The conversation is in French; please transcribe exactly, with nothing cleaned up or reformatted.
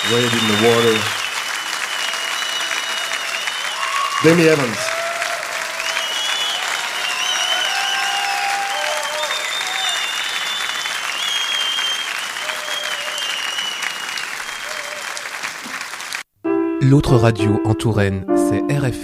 Red in the Water. Demi Evans. L'autre radio en Touraine, c'est R F